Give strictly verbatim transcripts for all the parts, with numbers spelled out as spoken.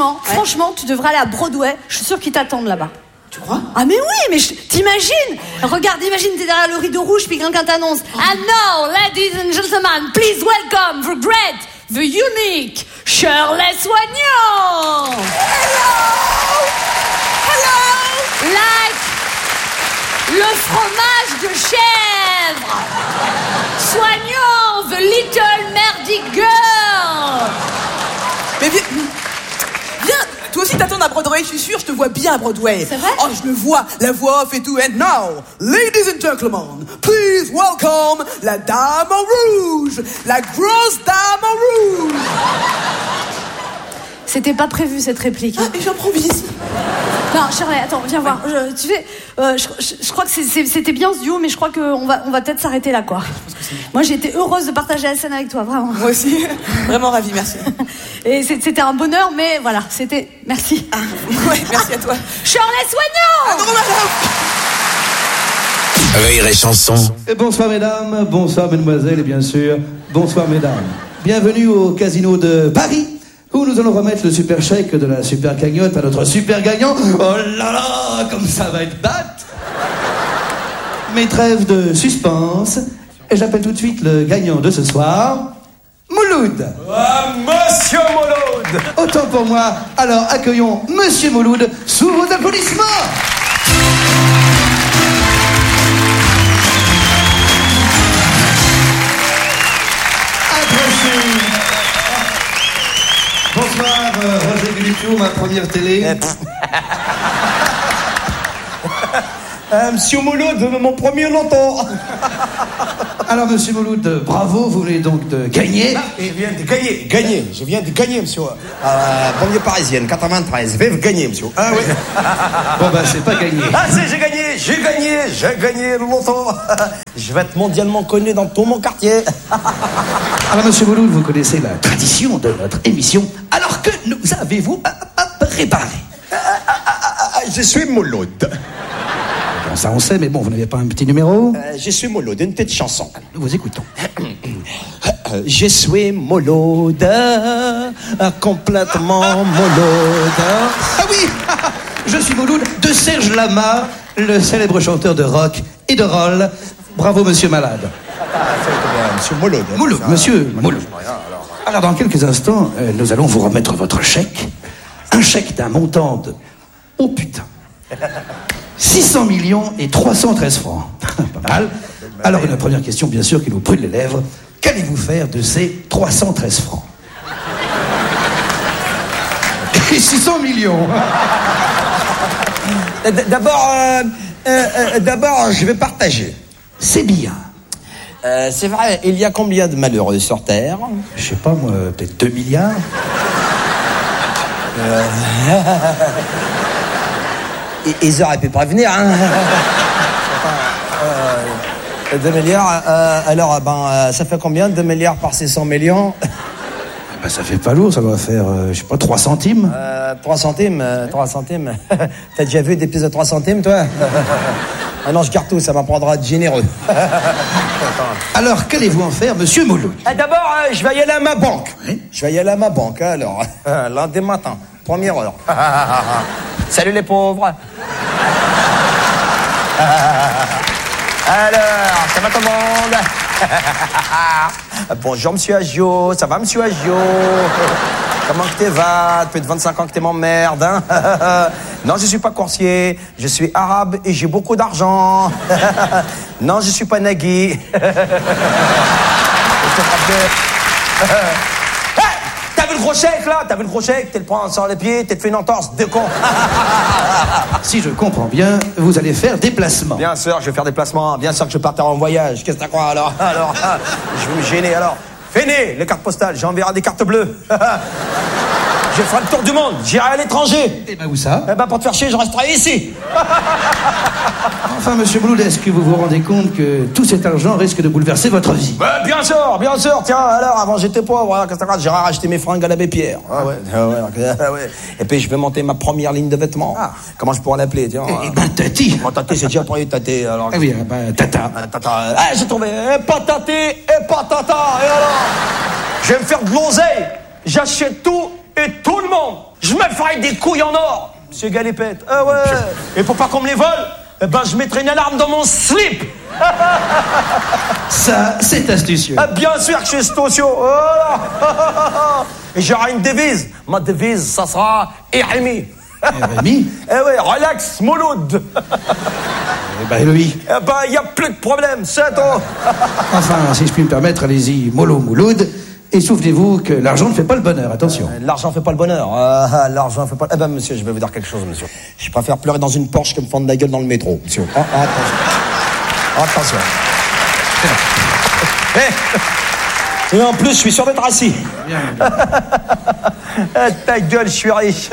franchement, ouais. franchement, tu devrais aller à Broadway. Je suis sûre qu'ils t'attendent là-bas. Tu crois? Ah mais oui, mais je... t'imagines? Regarde, imagine t'es derrière le rideau rouge puis quelqu'un t'annonce. Oh. And now, ladies and gentlemen, please welcome the great, the unique Shirley Soignon. Hello, hello. Like le fromage de chèvre. Soignon, the little merdy girl. Mais viens, viens. Toi aussi t'attends à Broadway, je suis sûr, je te vois bien à Broadway. C'est vrai? Oh, je me vois, la voix off et tout. And now, ladies and gentlemen, please welcome la dame en rouge, la grosse dame en rouge. C'était pas prévu cette réplique. Ah, et j'improvise. Non, Shirley, attends, viens voir. Je, tu sais, euh, je, je, je crois que c'est, c'est, c'était bien ce duo, mais je crois qu'on va, on va peut-être s'arrêter là, quoi. Je pense que c'est... Moi, j'ai été heureuse de partager la scène avec toi, vraiment. Moi aussi, vraiment ravie, merci. Et c'était un bonheur, mais voilà, c'était... Merci. Ah, ouais, merci à toi. Shirley Soignon. Ah non, madame. Rire et chanson. Et bonsoir mesdames, bonsoir mesdemoiselles et bien sûr, bonsoir mesdames. Bienvenue au Casino de Paris, où nous allons remettre le super chèque de la super cagnotte à notre super gagnant. Oh là là, comme ça va être batte. Mais trêve de suspense, et j'appelle tout de suite le gagnant de ce soir, Mouloud. Ah, Monsieur Mouloud. Autant pour moi, alors accueillons Monsieur Mouloud sous vos applaudissements. Bonsoir, euh, Roger Guilipio, ma première télé. euh, Monsieur Mouloud, mon premier loto. Alors, Monsieur Mouloud, bravo, vous venez donc de gagner. Ah, je viens de gagner, gagner, je viens de gagner, monsieur. Euh, banlieue parisienne, quatre-vingt-treize, vive gagner, monsieur. Ah oui. Bon, ben, c'est pas gagné. Ah, c'est, j'ai gagné, j'ai gagné, j'ai gagné le loto. Je vais être mondialement connu dans tout mon quartier. Alors, Monsieur Mouloud, vous connaissez la tradition de notre émission. Alors, que nous avez-vous à, à préparer? Ah, ah, ah, ah, je suis Mouloud. Bon, ça on sait, mais bon, vous n'avez pas un petit numéro? euh, Je suis Mouloud, une petite chanson. Nous vous écoutons. Je suis Mouloud, complètement Mouloud. Ah oui. Je suis Mouloud de Serge Lama, le célèbre chanteur de rock et de roll. Bravo, Monsieur Malade. Monsieur Mouloud. Mouloud, Monsieur Mouloud. Alors, dans quelques instants, euh, nous allons vous remettre votre chèque. Un chèque d'un montant de... Oh putain, six cents millions et trois cent treize francs. Pas mal. Alors, une première question, bien sûr, qui nous brûle les lèvres. Qu'allez-vous faire de ces trois cent treize francs? Et six cents millions. D'abord, euh, euh, euh, d'abord, je vais partager. C'est bien. Euh, c'est vrai, il y a combien de malheureux sur Terre? Je sais pas, moi, peut-être deux milliards. Euh... Ils auraient pu prévenir, hein. euh, deux milliards, euh, alors, ben, euh, ça fait combien, deux milliards par six cents millions? Ben, ça fait pas lourd, ça doit faire, euh, je sais pas, trois centimes. Euh, trois centimes, euh, trois centimes. T'as déjà vu des pièces de trois centimes, toi? Ah non, je garde tout, ça m'apprendra à être généreux. Alors, qu'allez-vous en faire, Monsieur Mouloud? Ah, d'abord, euh, je vais y aller à ma banque. Oui. Je vais y aller à ma banque, hein, alors. Lundi matin, première heure. Salut les pauvres. Alors, ça va tout le monde? Bonjour, monsieur Agio. Ça va, monsieur Agio? Comment que t'es va? Depuis vingt-cinq ans que t'es m'emmerde, hein? Non, je suis pas coursier. Je suis arabe et j'ai beaucoup d'argent. Non, je suis pas Nagui. T'as vu le gros chèque, là? T'as vu le gros chèque? T'es le prendre sur les pieds, t'es te fait une entorse, de con. Si je comprends bien, vous allez faire déplacement. Bien sûr, je vais faire des placements. Bien sûr que je partais en voyage. Qu'est-ce que t'as quoi, alors? Alors, je vais me gêner, alors. Faites les cartes postales, j'enverrai des cartes bleues. Je ferai le tour du monde, j'irai à l'étranger. Et ben où ça? Eh ben pour te faire chier, je resterai ici. Enfin, Monsieur Mouloud, est-ce que vous vous rendez compte que tout cet argent risque de bouleverser votre vie? Ben, bien sûr, bien sûr. Tiens, alors, avant j'étais pauvre, hein, qu'est-ce que t'as quoi? J'irai racheter mes fringues à l'abbé Pierre. Ah ouais, ah ouais, ah ouais. Et puis je vais monter ma première ligne de vêtements. Ah. Comment je pourrais l'appeler, tiens? Eh ben, Tati. Bon, Tati, c'est déjà pris, Tati. Alors. Ah oui, ben, Tata. Ah, tata. Ah, j'ai trouvé. Et pas Tati, et pas Tata. Et alors? Je vais me faire de l'oseille. J'achète tout et tout le monde. Je mets me ferai des couilles en or, monsieur Galépette. Ah ouais. Et pour pas qu'on me les vole, eh ben, je mettrai une alarme dans mon slip. Ça, c'est astucieux. Ah, bien sûr que je suis astucieux. Oh là. Et j'aurai une devise. Ma devise, ça sera Rémi. Rémi? Eh ouais, relax, Mouloud. Eh ben, Eloï. Eh ben, il n'y a plus de problème, c'est tout. Enfin, si je puis me permettre, allez-y, mollo mouloud. Et souvenez-vous que l'argent ne fait pas le bonheur, attention. Euh, l'argent fait pas le bonheur. Euh, l'argent fait pas... Eh ben, monsieur, je vais vous dire quelque chose, monsieur. Je préfère pleurer dans une Porsche que me fendre la gueule dans le métro, monsieur. Oh, attention. Attention. Et, et en plus, je suis sûr d'être assis. Bien. Eh, ta gueule, je suis riche.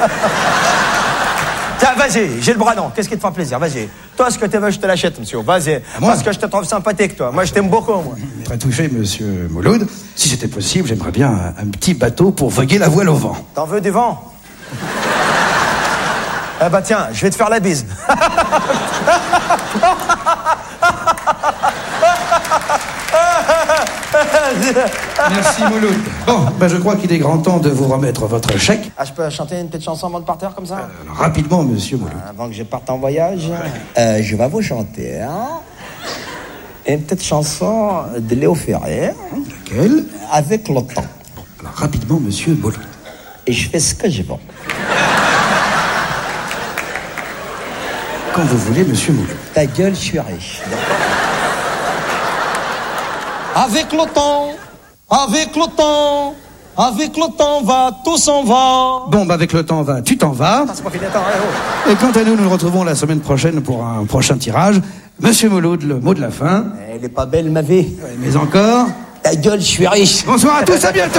Tiens, vas-y, j'ai le bras long. Qu'est-ce qui te fait plaisir? Vas-y. Toi, ce que tu veux, je te l'achète, monsieur. Vas-y. Moi Parce que je te trouve sympathique, toi. Moi, je t'aime beaucoup, moi. Très touché, monsieur Mouloud. Si c'était possible, j'aimerais bien un, un petit bateau pour voguer la voile au vent. T'en veux du vent? Eh ben, tiens, je vais te faire la bise. Merci, Mouloud. Bon, ben, je crois qu'il est grand temps de vous remettre votre chèque. Ah, je peux chanter une petite chanson avant de partir, comme ça? Alors, rapidement, monsieur Mouloud. Avant que je parte en voyage, euh, je vais vous chanter hein, une petite chanson de Léo Ferré. Laquelle? Avec le temps. Alors, rapidement, monsieur Mouloud. Et je fais ce que je veux. Quand vous voulez, monsieur Mouloud. Ta gueule, je suis riche. Avec le temps, avec le temps, avec le temps va, tout s'en va. Bon, bah, avec le temps va, tu t'en vas. Ah, c'est pas fini, attends, ouais, Et quant à nous, nous nous retrouvons la semaine prochaine pour un prochain tirage. Monsieur Mouloud, le mot de la fin. oh. Elle est pas belle, ma vie. Mais encore. Ta gueule, je suis riche. Bonsoir à tous, à bientôt.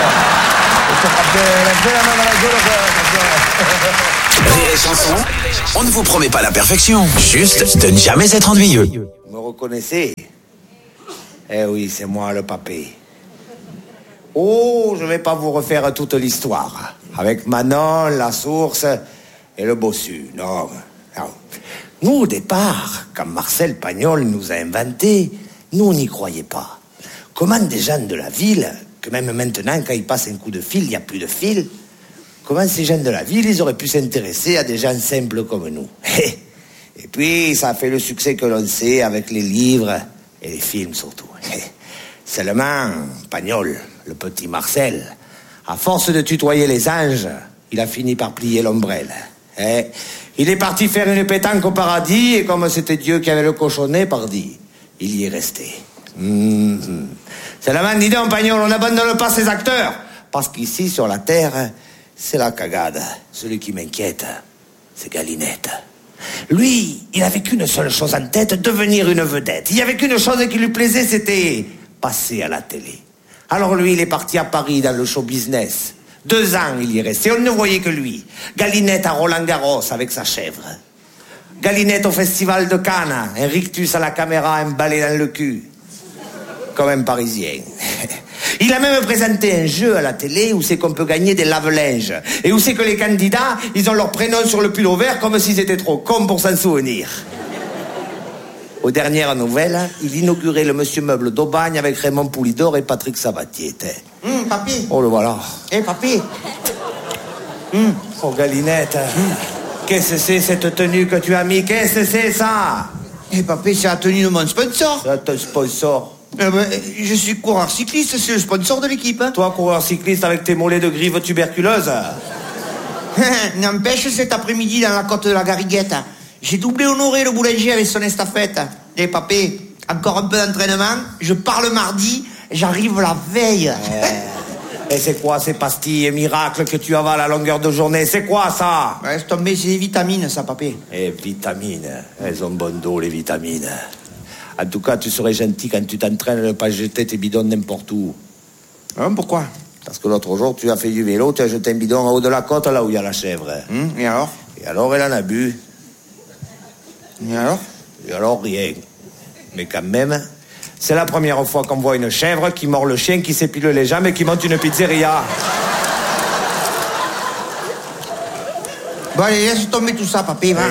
Rire et chanson, on ne vous promet pas la perfection, juste de ne jamais être ennuyeux. Vous me reconnaissez? Eh oui, c'est moi le papé. Oh, je vais pas vous refaire toute l'histoire. Avec Manon, la source et le bossu. Non, non. Nous, au départ, quand Marcel Pagnol nous a inventé, nous, on n'y croyait pas. Comment des gens de la ville, que même maintenant, quand ils passent un coup de fil, il n'y a plus de fil, comment ces gens de la ville, ils auraient pu s'intéresser à des gens simples comme nous? Et puis, ça a fait le succès que l'on sait avec les livres et les films surtout. Seulement, Pagnol, le petit Marcel, à force de tutoyer les anges, il a fini par plier l'ombrelle. Eh, il est parti faire une pétanque au paradis, et comme c'était Dieu qui avait le cochonnet, pardi, il y est resté. Mmh. Seulement, dis donc, Pagnol, on n'abandonne pas ces acteurs, parce qu'ici, sur la terre, c'est la cagade. Celui qui m'inquiète, c'est Galinette. Lui, il avait qu'une seule chose en tête, devenir une vedette. Il n'y avait qu'une chose qui lui plaisait, c'était passer à la télé. Alors lui, il est parti à Paris dans le show business. Deux ans, il y est resté, on ne voyait que lui. Galinette à Roland-Garros avec sa chèvre. Galinette au festival de Cannes, un rictus à la caméra, un balai dans le cul. Comme un Parisien. Il a même présenté un jeu à la télé où c'est qu'on peut gagner des lave-linges. Et où c'est que les candidats, ils ont leur prénom sur le pull au vert comme s'ils étaient trop cons pour s'en souvenir. Aux dernières nouvelles, il inaugurait le Monsieur Meuble d'Aubagne avec Raymond Poulidor et Patrick Sabatier. Hum, papy. Oh, le voilà. Eh, papy. Hum. Oh, Galinette. Hum. Qu'est-ce que c'est cette tenue que tu as mis? Qu'est-ce que c'est ça? Eh, papy, c'est la tenue de mon sponsor. C'est ton sponsor. Eh ben, je suis coureur cycliste, c'est le sponsor de l'équipe. Hein. Toi, coureur cycliste avec tes mollets de grive tuberculeuse. N'empêche, cet après-midi, dans la côte de la Gariguette, j'ai doublé Honoré le boulanger avec son estafette. Eh, papé, encore un peu d'entraînement, je pars le mardi, j'arrive la veille. Et c'est quoi ces pastilles et miracles que tu avales à longueur de journée? C'est quoi ça? Laisse tomber, c'est des vitamines, ça, papé. Eh, vitamines. Elles ont bon dos, les vitamines. En tout cas, tu serais gentil quand tu t'entraînes de ne pas jeter tes bidons n'importe où. Hein, pourquoi? Parce que l'autre jour, tu as fait du vélo, tu as jeté un bidon en haut de la côte, là où il y a la chèvre. Hum, et alors? Et alors, elle en a bu. Et alors? Et alors, rien. Mais quand même, c'est la première fois qu'on voit une chèvre qui mord le chien, qui s'épile les jambes et qui monte une pizzeria. Bon, allez, laisse tomber tout ça, papé, va.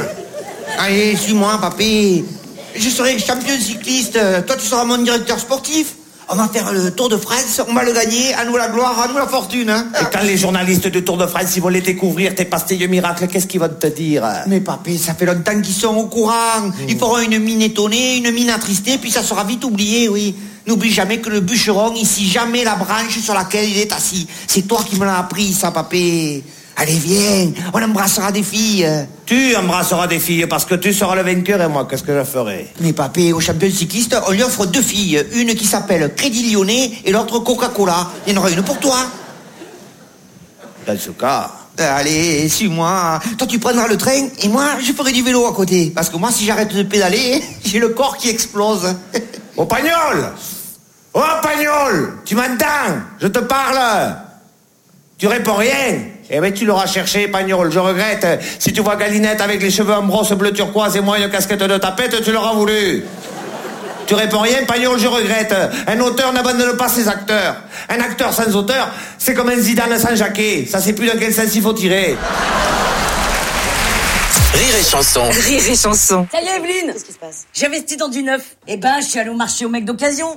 Allez, suis-moi, papé. Je serai champion cycliste. Toi, tu seras mon directeur sportif. On va faire le Tour de France, on va le gagner, à nous la gloire, à nous la fortune. Hein. Et quand les journalistes du Tour de France, ils vont les découvrir, tes pastilles miracles, qu'est-ce qu'ils vont te dire? Mais papé, ça fait longtemps qu'ils sont au courant. Mmh. Ils feront une mine étonnée, une mine attristée, puis ça sera vite oublié, oui. N'oublie jamais que le bûcheron, ici, jamais la branche sur laquelle il est assis. C'est toi qui me l'as appris, ça, papé. Allez, viens, on embrassera des filles. Tu embrasseras des filles parce que tu seras le vainqueur et moi, qu'est-ce que je ferai? Mais papé, au champion cycliste, on lui offre deux filles. Une qui s'appelle Crédit Lyonnais et l'autre Coca-Cola. Il y en aura une pour toi. Dans ce cas... Allez, suis-moi. Toi, tu prendras le train et moi, je ferai du vélo à côté. Parce que moi, si j'arrête de pédaler, j'ai le corps qui explose. Oh, Pagnol! Oh, Pagnol! Tu m'entends? Je te parle! Tu réponds rien? Eh ben, tu l'auras cherché, Pagnol, je regrette. Si tu vois Galinette avec les cheveux en brosse bleu turquoise et moi une casquette de tapette, tu l'auras voulu. Tu réponds rien, Pagnol, je regrette. Un auteur n'abandonne pas ses acteurs. Un acteur sans auteur, c'est comme un Zidane sans Jacquet. Ça sait plus dans quel sens il faut tirer. Rire et chanson. Rire et chanson. Ça y est, Evelyne. Qu'est-ce qui se passe? J'investis dans du neuf. Eh ben, je suis allée au marché au mec d'occasion.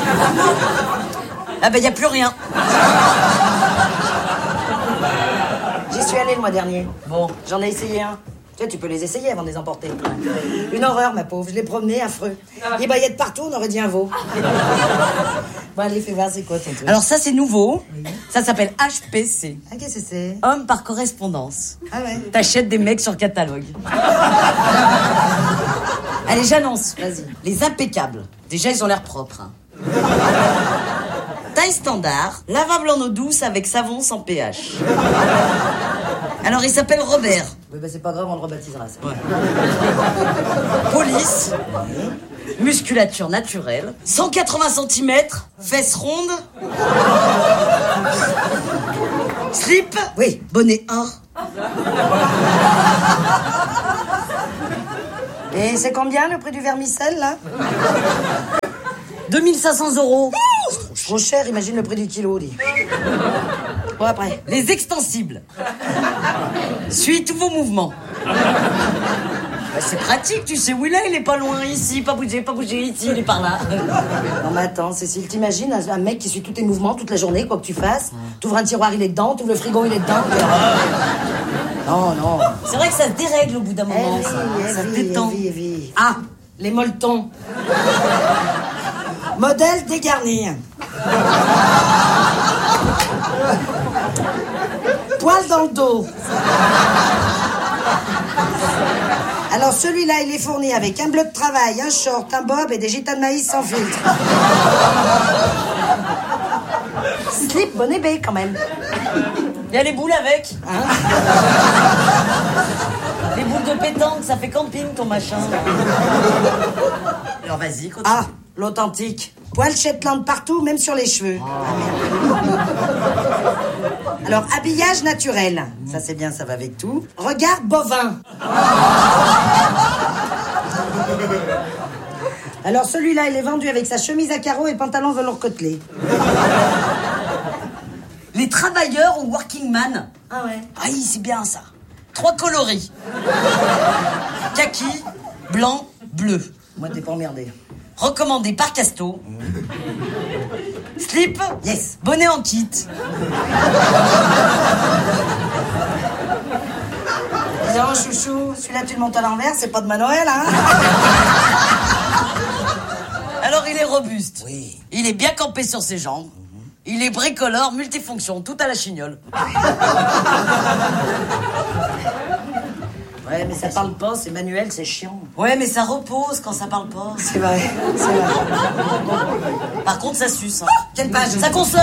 Ah ben, y a plus rien. J'y suis allée le mois dernier. Bon, j'en ai essayé un. Tu sais, tu peux les essayer avant de les emporter. Une horreur, ma pauvre. Je l'ai promené, affreux. Les baillettes partout, on aurait dit un veau. Bon, allez, fais voir, c'est quoi ton truc? Alors ça, c'est nouveau. Oui. Ça s'appelle H P C. Ah, qu'est-ce que c'est? Homme par correspondance. Ah ouais? T'achètes des mecs sur catalogue. Allez, j'annonce. Vas-y. Les impeccables. Déjà, ils ont l'air propres. Hein. Taille standard, lavable en eau douce avec savon sans pH. Alors, il s'appelle Robert. Oui, bah c'est pas grave, on le rebaptisera, ça. Ouais. Police. Musculature naturelle. cent quatre-vingts centimètres. Fesses rondes. Slip. Oui. Bonnet or. Et c'est combien le prix du vermicelle, là? deux mille cinq cents euros. Trop cher, imagine le prix du kilo, dis. Bon, après. Les extensibles. Suis tous vos mouvements. Bah, c'est pratique, tu sais où il est, il est pas loin, ici, pas bouger, pas bouger, ici, il est par là. Non mais attends, Cécile, t'imagines un mec qui suit tous tes mouvements toute la journée, quoi que tu fasses. T'ouvres un tiroir, il est dedans, t'ouvres le frigo, il est dedans. Non, non. C'est vrai que ça se dérègle au bout d'un moment, Eh ça, oui, ça eh te oui, détend. eh oui, eh oui. Ah, les molletons. Modèle dégarni. Poil dans le dos. Alors celui-là, il est fourni avec un bleu de travail, un short, un bob et des gitas de maïs sans filtre. Slip, bonnet B quand même. Il y a les boules avec. Hein? Les boules de pétanque, ça fait camping ton machin. Alors vas-y, continue. Ah, l'authentique. Poil Shetland partout, même sur les cheveux. Oh. Alors, habillage naturel. Ça, c'est bien, ça va avec tout. Regard bovin. Alors, celui-là, il est vendu avec sa chemise à carreaux et pantalon velours côtelé. Les travailleurs ou working man. Ah ouais. Ah oui, c'est bien ça. Trois coloris. Kaki, blanc, bleu. Moi, t'es pas emmerdé. Recommandé par Casto. Slip, yes. Bonnet en kit. Non, chouchou, celui-là, tu le montes à l'envers, c'est pas de ma Noël, hein? Alors, il est robuste. Oui. Il est bien campé sur ses jambes. Il est bricoleur, multifonction, tout à la chignole. Ouais, mais ça parle pas, c'est manuel, c'est chiant. Ouais, mais ça repose quand ça parle pas. C'est vrai, c'est vrai. Par contre, ça suce. Hein. Quelle page? Ça consomme.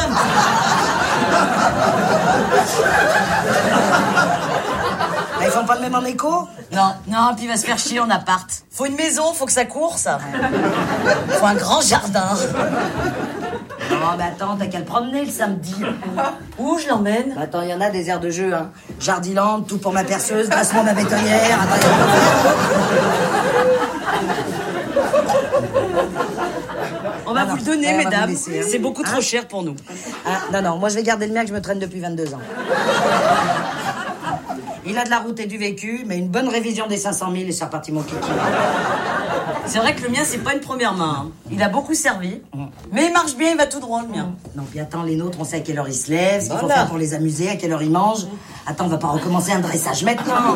Bah, ils font pas le même en écho? Non, non, puis il va se faire chier en appart. Faut une maison, faut que ça court, ça. Faut un grand jardin. Non, mais attends, t'as qu'à le promener le samedi. Où je l'emmène? Bah, attends, il y en a des aires de jeu, hein. Jardiland, tout pour ma perceuse, grassement ma bétonnière. Attends, y a... On va Ah vous non. le donner, Ouais, on va mesdames. vous laisser, hein. C'est beaucoup trop Hein? cher pour nous. Ah, non, non, moi je vais garder le mien que je me traîne depuis vingt-deux ans. Il a de la route et du vécu, mais une bonne révision des cinq cent mille et c'est reparti mon kiki. C'est vrai que le mien, c'est pas une première main. Hein. Il a beaucoup servi, mais il marche bien, il va tout droit, le mien. Non, puis attends, les nôtres, on sait à quelle heure ils se lèvent, ce qu'il faut Voilà. faire pour les amuser, à quelle heure ils mangent. Attends, on va pas recommencer un dressage maintenant.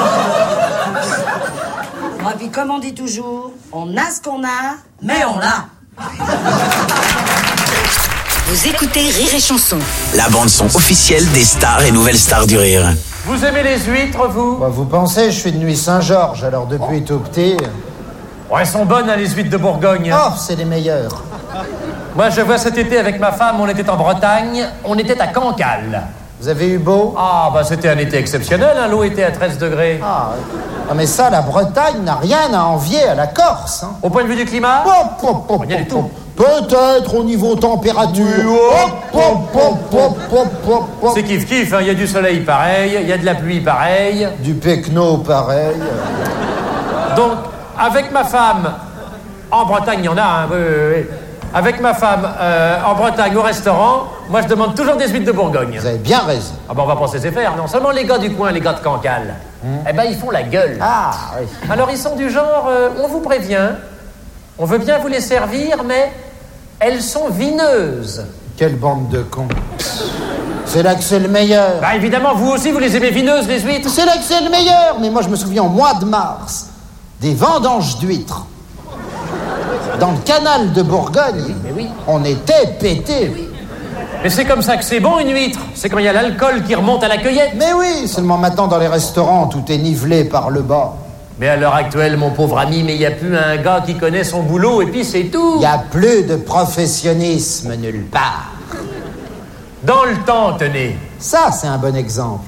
Bon, et puis comme on dit toujours, on a ce qu'on a, mais on l'a. Vous écoutez Rire et Chanson. La bande-son officielle des stars et nouvelles stars du rire. Vous aimez les huîtres, vous? Bah, vous pensez, je suis de Nuit Saint-Georges, alors depuis tout petit... Oh, elles sont bonnes, hein, les huîtres de Bourgogne. Oh, c'est les meilleures. Moi, je vois cet été avec ma femme, on était en Bretagne, on était à Cancale. Vous avez eu beau? Ah, bah c'était un été exceptionnel, hein, l'eau était à treize degrés. Ah, ah, mais ça, la Bretagne n'a rien à envier à la Corse. Hein. Au point de vue du climat? Hop, hop, hop, Rien du tout. Peut-être au niveau température. Hop, hop, hop, hop, hop, hop, hop. C'est kiff-kiff, il hein, y a du soleil pareil, il y a de la pluie pareil. Du pecno pareil. Donc, avec ma femme, en Bretagne, il y en a, hein, oui, oui, oui. Avec ma femme, euh, en Bretagne, au restaurant, moi je demande toujours des huîtres de Bourgogne. Vous avez bien raison. Ah ben on va pas se laisser faire, non seulement les gars du coin, les gars de Cancale, hum. eh ben ils font la gueule. Ah, oui. Alors ils sont du genre, euh, on vous prévient, on veut bien vous les servir, mais elles sont vineuses. Quelle bande de cons. C'est là que c'est le meilleur. Bah évidemment, vous aussi vous les aimez vineuses, les huîtres. C'est là que c'est le meilleur. Mais moi je me souviens au mois de mars, des vendanges d'huîtres. Dans le canal de Bourgogne, oui, mais oui. On était pétés. Oui. Mais c'est comme ça que c'est bon, une huître. C'est quand il y a l'alcool qui remonte à la cueillette. Mais oui, seulement maintenant dans les restaurants, tout est nivelé par le bas. Mais à l'heure actuelle, mon pauvre ami, mais il n'y a plus un gars qui connaît son boulot, et puis c'est tout. Il n'y a plus de professionnalisme nulle part. Dans le temps, tenez. Ça, c'est un bon exemple.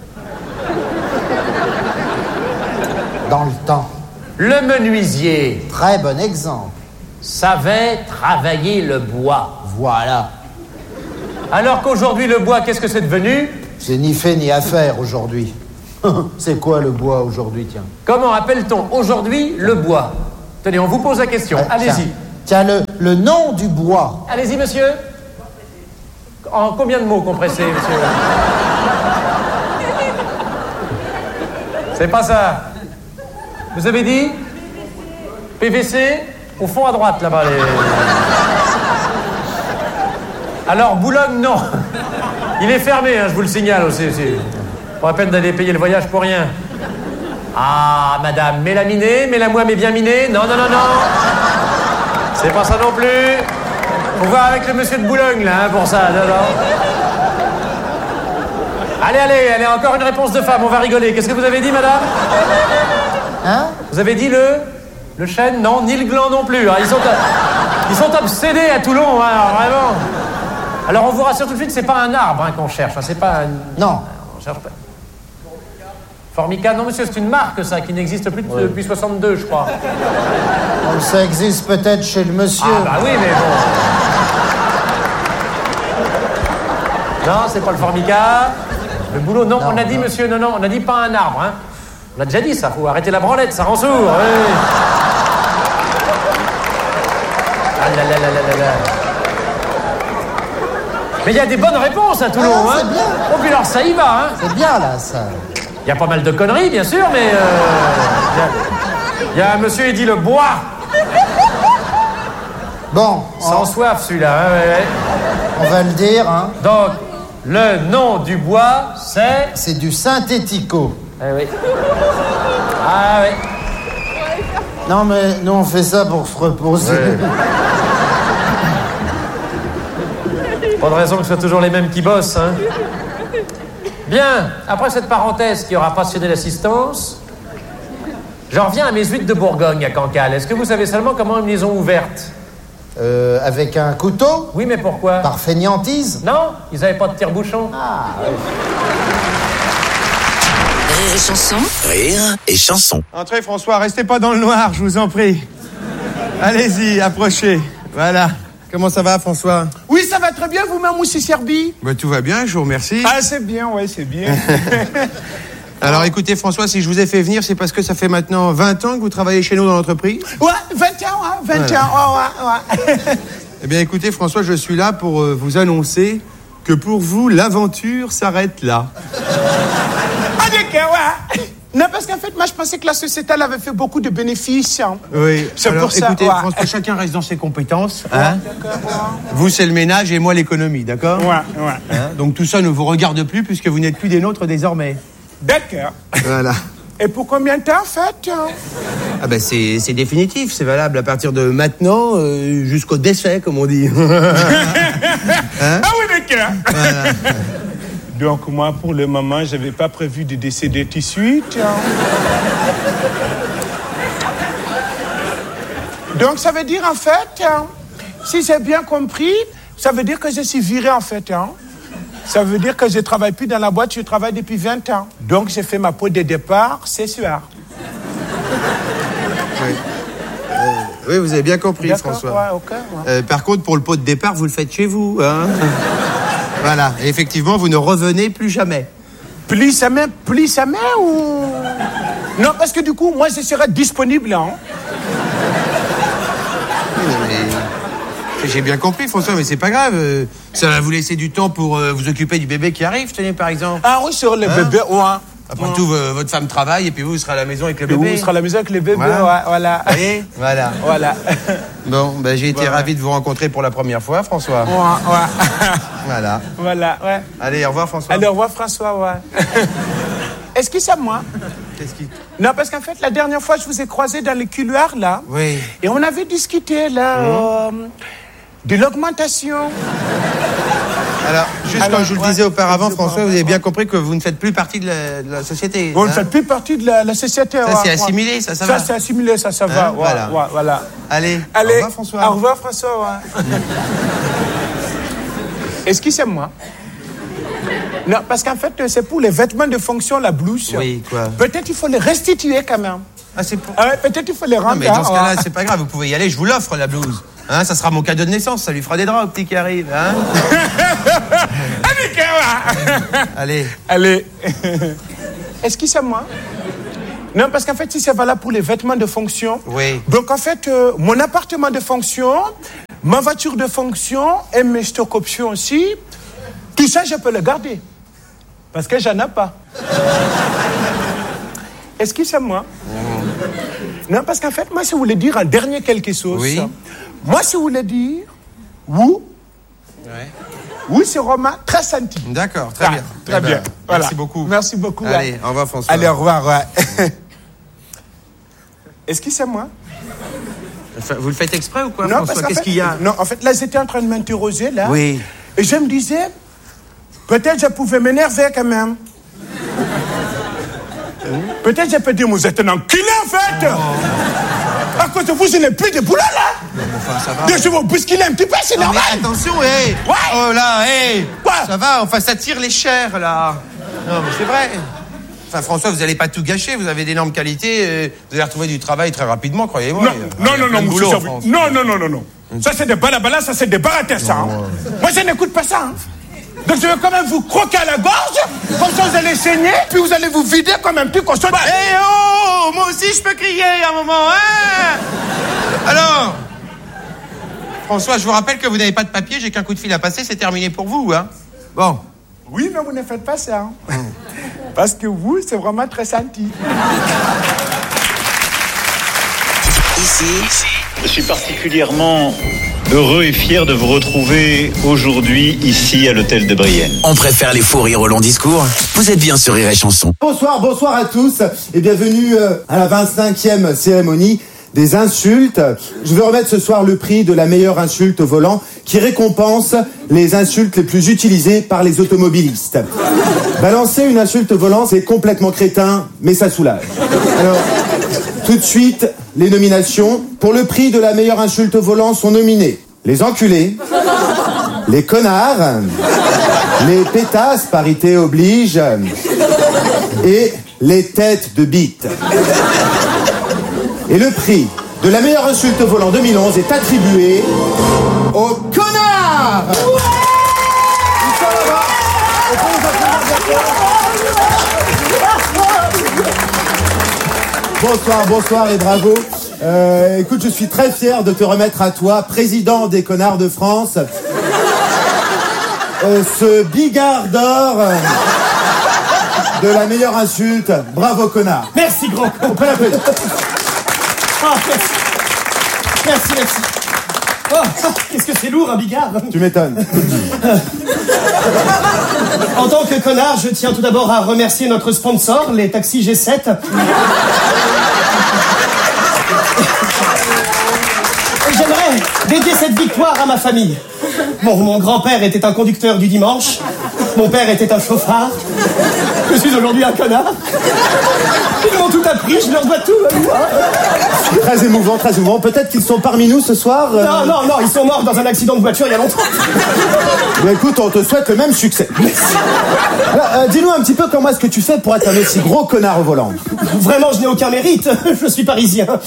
Dans le temps. Le menuisier. Très bon exemple. Savait travailler le bois. Voilà. Alors qu'aujourd'hui, le bois, qu'est-ce que c'est devenu? C'est ni fait ni à faire aujourd'hui. C'est quoi le bois aujourd'hui, tiens? Comment appelle-t-on aujourd'hui le bois? Tenez, on vous pose la question. Euh, Allez-y. Tiens, tiens le, le nom du bois. Allez-y, monsieur. En combien de mots compressés, monsieur? C'est pas ça. Vous avez dit P V C? Au fond à droite, là-bas. Les... Alors, Boulogne, non. Il est fermé, hein, je vous le signale aussi. aussi. Pas la peine d'aller payer le voyage pour rien. Ah, madame, mélaminé, mets-la-moi, mais bien miné. Non, non, non, non. C'est pas ça non plus. Faut voir avec le monsieur de Boulogne, là, hein, pour ça. Non, non. Allez, allez, allez, encore une réponse de femme, on va rigoler. Qu'est-ce que vous avez dit, madame? Hein? Vous avez dit le... Le chêne? Non, ni le gland non plus. Hein. Ils, sont, ils sont obsédés à Toulon, hein, alors, vraiment. Alors, on vous rassure tout de suite, c'est pas un arbre hein, qu'on cherche. Hein, c'est pas un... Non. On cherche pas. Formica, non, monsieur, c'est une marque, ça, qui n'existe plus ouais. depuis soixante-deux, je crois. Donc, ça existe peut-être chez le monsieur. Ah, bah oui, mais bon... Non, c'est pas le Formica. Le boulot, non, non on a dit, non. monsieur, non, non, on a dit pas un arbre, hein. On a déjà dit ça, faut arrêter la branlette, ça rend sourd. Oui. Ah là là là là là là. Mais il y a des bonnes réponses à Toulon, ah, hein. C'est bien. Oh, puis alors ça y va, hein. C'est bien, là, ça. Il y a pas mal de conneries, bien sûr, mais... Il euh, y, y a un monsieur, il dit le bois. Bon. Sans on... soif, celui-là, hein, ouais, ouais. On va le dire, hein. Donc, le nom du bois, c'est... C'est du synthético. Ah oui. Ah oui. Non, mais nous, on fait ça pour se reposer. Ouais. Pas de raison que ce soit toujours les mêmes qui bossent, hein. Bien, après cette parenthèse qui aura passionné l'assistance, j'en reviens à mes huîtres de Bourgogne à Cancale. Est-ce que vous savez seulement comment ils les ont ouvertes? Euh, avec un couteau? Oui, mais pourquoi? Par fainéantise? Non, ils n'avaient pas de tire-bouchon. Ah, oui. Rire et chanson. Rire et chanson. Entrez, François, restez pas dans le noir, je vous en prie. Allez-y, approchez. Voilà. Comment ça va, François? Oui, ça va très bien, vous-même aussi, Serbi? Bah, tout va bien, je vous remercie. Ah, c'est bien, ouais, c'est bien. Alors, écoutez, François, si je vous ai fait venir, c'est parce que ça fait maintenant vingt ans que vous travaillez chez nous dans l'entreprise? Ouais, vingt ans, hein, vingt voilà. ans, oh, ouais, ouais. Eh bien, écoutez, François, je suis là pour euh, vous annoncer que pour vous, l'aventure s'arrête là. Ah, des d'accord, ouais. Non, parce qu'en fait, moi, je pensais que la société, elle avait fait beaucoup de bénéfices. Hein. Oui, c'est alors, pour ça. Écoutez, ouais. François, chacun reste dans ses compétences. Ouais, Hein d'accord, ouais. Vous, c'est le ménage et moi, l'économie, d'accord? Ouais, ouais. Hein, donc tout ça ne vous regarde plus puisque vous n'êtes plus des nôtres désormais. D'accord. Voilà. Et pour combien de temps, en fait? Ah ben c'est, c'est définitif, c'est valable à partir de maintenant euh, jusqu'au décès, comme on dit. Hein? Ah oui, d'accord. Voilà. Donc moi, pour le moment, je n'avais pas prévu de décéder tout de suite. Hein. Donc ça veut dire, en fait, hein, si j'ai bien compris, ça veut dire que je suis viré, en fait. Hein. Ça veut dire que je ne travaille plus dans la boîte, je travaille depuis vingt ans. Donc j'ai fait ma peau de départ ce soir. Oui. Euh, oui, vous avez bien compris, D'accord, François. ouais, ok, ouais. Euh, par contre, pour le pot de départ, vous le faites chez vous. Hein. Voilà, et effectivement, vous ne revenez plus jamais. Plus jamais, plus jamais ou... Non, parce que du coup, moi, je serai disponible. Hein. Oui, mais... J'ai bien compris, François, mais c'est pas grave. euh, Ça va vous laisser du temps pour euh, vous occuper du bébé qui arrive, tenez, par exemple. Ah oui, sur le Hein bébé, ouais. Après Ouais. tout, v- votre femme travaille et puis vous, vous serez à la maison avec le Et bébé. vous serez à la maison avec le bébé, Voilà. ouais, voilà. Vous voyez Voilà. Voilà. Bon, ben, j'ai été Voilà. ravi de vous rencontrer pour la première fois, François. Ouais, ouais. Voilà. Voilà, ouais. Allez, au revoir, François. Allez, au revoir, François, ouais. Est-ce que c'est moi? Qu'est-ce qui... Non, parce qu'en fait, la dernière fois, je vous ai croisé dans les couloirs, là. Oui. Et on avait discuté, là, euh, de l'augmentation. Alors, juste Alors, comme je vous le ouais, disais auparavant, je disais François, auparavant. vous avez bien compris que vous ne faites plus partie de la, de la société. Vous ne hein. faites plus partie de la, la société. Ça, ouais, c'est ouais. assimilé, ça, ça Ça, va. c'est assimilé, ça, ça va. Hein, ouais, voilà. ouais, voilà. Allez, Allez, au revoir, François. Au revoir, François, ouais. Est-ce que c'est moi? Non, parce qu'en fait, c'est pour les vêtements de fonction, la blouse. Oui, quoi. Peut-être il faut les restituer quand même. Ah, c'est pour... Ah ouais, peut-être il faut les rendre. Non, mais dans ce hein, cas-là, ouais. c'est pas grave, vous pouvez y aller, je vous l'offre, la blouse. Hein, ça sera mon cadeau de naissance, ça lui fera des draps au petit qui arrive. Hein. Allez. Allez. Est-ce que c'est moi? Non, parce qu'en fait, si c'est valable pour les vêtements de fonction. Oui. Donc, en fait, euh, mon appartement de fonction, ma voiture de fonction et mes stock options aussi, tout ça, je peux le garder. Parce que j'en ai pas. Est-ce que c'est moi? Non, parce qu'en fait, moi, si vous voulez dire en dernier quelque chose, Oui. moi, si vous voulez dire, oui, Ouais. oui, c'est Romain, très senti. D'accord, très Ah, bien. très Eh ben, bien. Voilà. Merci beaucoup. Merci beaucoup. Allez, ouais. au revoir, François. Allez, au revoir, ouais. Est-ce que c'est moi? Enfin, vous le faites exprès ou quoi, Non, François? parce qu'en Qu'est-ce fait- qu'il y a? Non, en fait, là, j'étais en train de m'interroger, là. Oui. Et je me disais, peut-être je pouvais m'énerver quand même. Peut-être je peux dire, vous êtes un enculé, en fait. À cause de vous, je n'ai plus de boulot, là. Enfin, ça va. Donc, je vais vous bousculer un petit peu, c'est Non, normal. mais attention, hé Ouais. Oh là, hé Quoi? Ça va, enfin, ça tire les chairs, là. Non, mais c'est vrai. Enfin, François, vous n'allez pas tout gâcher, vous avez d'énormes qualités, euh, vous allez retrouver du travail très rapidement, croyez-moi. Non, Il y a- non, il y a non, plein non, de monsieur boulot en Servit. France. Non, non, non, non, non. Ça, c'est des balabala, ça, c'est des baratas, ça. hein. Moi, je n'écoute pas ça. hein. Donc, je vais quand même vous croquer à la gorge, comme ça, vous allez saigner, puis vous allez vous vider comme un petit cochon. Eh oh Moi aussi, je peux crier à un moment, hein Alors François, je vous rappelle que vous n'avez pas de papier, j'ai qu'un coup de fil à passer, c'est terminé pour vous, hein Bon. Oui, mais vous ne faites pas ça. hein. Parce que vous, c'est vraiment très senti. Ici, Je suis particulièrement heureux et fier de vous retrouver aujourd'hui ici à l'hôtel de Brienne. on préfère les fous rires au long discours. Vous êtes bien sur Rire et Chanson. Bonsoir, bonsoir à tous et bienvenue euh, à la vingt-cinquième cérémonie des insultes. Je vais remettre ce soir le prix de la meilleure insulte au volant qui récompense les insultes les plus utilisées par les automobilistes. Balancer une insulte au volant, c'est complètement crétin, mais ça soulage. Alors, tout de suite, les nominations. Pour le prix de la meilleure insulte au volant sont nominés les enculés, les connards, les pétasses, parité oblige, et les têtes de bite. Et le prix de la meilleure insulte au volant deux mille onze est attribué aux connards. Ils sont là-bas. On peut les applaudir bien fort. Bonsoir, bonsoir et bravo. Euh, écoute, je suis très fier de te remettre à toi, président des connards de France, euh, ce bigard d'or. de la meilleure insulte. Bravo, connard. Merci, grand. On peut l'applaudir. Ah, merci. Merci, merci. Oh, qu'est-ce que c'est lourd, un bigard. Tu m'étonnes. En tant que connard, je tiens tout d'abord à remercier notre sponsor, les taxis G sept. Et j'aimerais dédier cette victoire à ma famille. Bon, mon grand-père était un conducteur du dimanche. Mon père était un chauffard. Je suis aujourd'hui un connard. Ils m'ont tout appris, je leur dois tout. Très émouvant, très émouvant. Peut-être qu'ils sont parmi nous ce soir. euh... Non, non, non, ils sont morts dans un accident de voiture il y a longtemps. Mais écoute, on te souhaite le même succès. Alors, euh, dis-nous un petit peu comment est-ce que tu fais pour être un aussi gros connard au volant. Vraiment, je n'ai aucun mérite. Je suis parisien. Vraiment.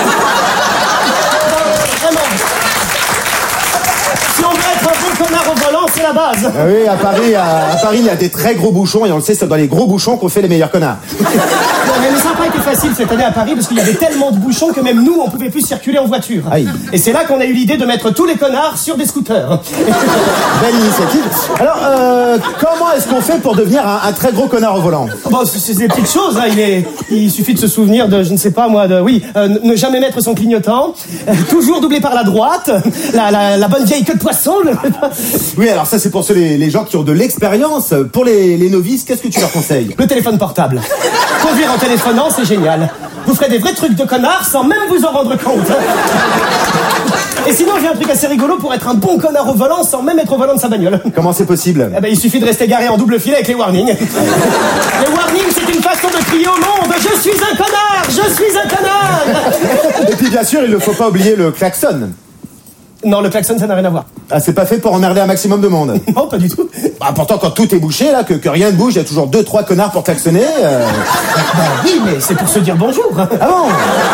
Si on veut être un bon connard au volant, c'est la base. Ah oui, à Paris, à, à Paris, il y a des très gros bouchons et on le sait, c'est dans les gros bouchons qu'on fait les meilleurs connards. Non, mais ça n'a pas été facile cette année à Paris parce qu'il y avait tellement de bouchons que même nous, on pouvait plus circuler en voiture. Aïe. Et c'est là qu'on a eu l'idée de mettre tous les connards sur des scooters. Belle initiative. Alors, euh, comment est-ce qu'on fait pour devenir un, un très gros connard au volant? Bon, c'est c'est des petites choses. Hein. Il, est, il suffit de se souvenir de, je ne sais pas moi, de oui, euh, ne jamais mettre son clignotant, euh, toujours doubler par la droite, la, la, la bonne vieille queue de poisson. Le... Oui, alors ça c'est pour ceux les, les gens qui ont de l'expérience. Pour les, les novices, qu'est-ce que tu leur conseilles? Le téléphone portable. Conduire en téléphonant, c'est génial. Vous ferez des vrais trucs de connard sans même vous en rendre compte. Et sinon, j'ai un truc assez rigolo pour être un bon connard au volant sans même être au volant de sa bagnole. Comment c'est possible? Eh ben, il suffit de rester garé en double filet avec les warnings. Les warnings, c'est une façon de crier au monde: je suis un connard, je suis un connard. Et puis bien sûr, il ne faut pas oublier le klaxon. Non, le klaxon, ça n'a rien à voir. Ah, c'est pas fait pour emmerder un maximum de monde. Non, pas du tout. Bah, pourtant, quand tout est bouché, là, que, que rien ne bouge, il y a toujours deux, trois connards pour klaxonner. Euh... Bah oui, mais c'est pour se dire bonjour. Ah bon?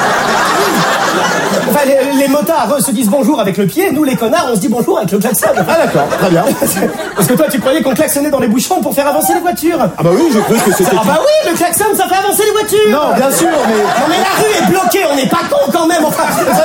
Enfin, les, les motards, eux, se disent bonjour avec le pied. Nous, les connards, on se dit bonjour avec le klaxon. Ah d'accord, très bien. Parce que toi, tu croyais qu'on klaxonnait dans les bouchons pour faire avancer les voitures. Ah bah oui, je crois que c'était... Ah bah oui, le klaxon, ça fait avancer les voitures. Non, bien sûr, mais... Non mais la rue est bloquée, on n'est pas con quand même. Enfin,